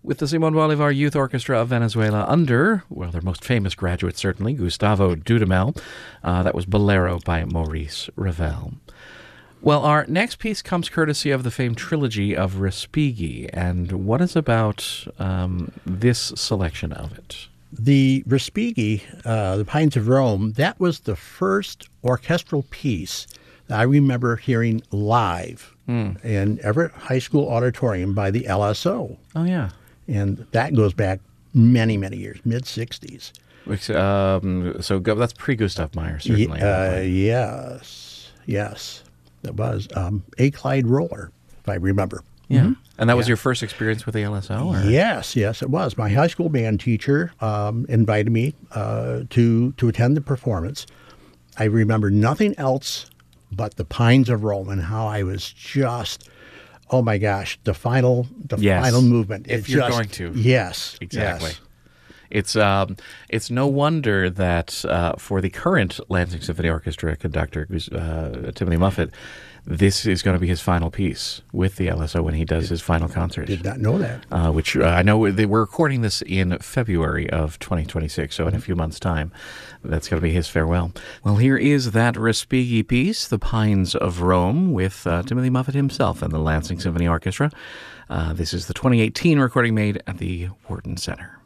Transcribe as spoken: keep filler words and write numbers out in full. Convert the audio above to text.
with the Simon Bolivar Youth Orchestra of Venezuela under, well, their most famous graduate certainly, Gustavo Dudamel. Uh, that was Bolero by Maurice Ravel. Well, our next piece comes courtesy of the famed trilogy of Respighi. And what is about um, this selection of it? The Respighi, uh, The Pines of Rome, that was the first orchestral piece that I remember hearing live mm. in Everett High School Auditorium by the L S O. Oh, yeah. And that goes back many, many years, mid-sixties. Um, so that's pre-Gustav Meyer, certainly. Uh, yes, yes. That was um, A. Clyde Roller, if I remember. Yeah. Mm-hmm. And that was yeah. your first experience with the L S O? Or? Yes, yes, it was. My high school band teacher um, invited me uh, to to attend the performance. I remember nothing else but the Pines of Rome and how I was just, oh my gosh, the final the yes. final movement. If it's you're just, going to. Yes. Exactly. Yes. It's um, it's no wonder that uh, for the current Lansing Symphony Orchestra conductor, uh, Timothy Muffet, this is going to be his final piece with the L S O when he does did, his final concert. Did not know that. Uh, which uh, I know they, we're recording this in February of twenty twenty-six, so in a few months' time, that's going to be his farewell. Well, here is that Respighi piece, The Pines of Rome, with uh, Timothy Muffet himself and the Lansing Symphony Orchestra. Uh, this is the twenty eighteen recording made at the Wharton Center.